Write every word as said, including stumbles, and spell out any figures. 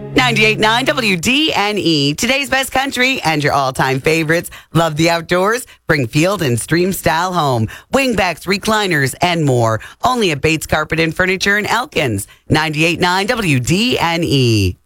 ninety-eight point nine W D N E, today's best country and your all-time favorites. Love the outdoors? Bring field and stream style home. Wingbacks, recliners, and more. Only at Bates Carpet and Furniture in Elkins. ninety-eight point nine W D N E.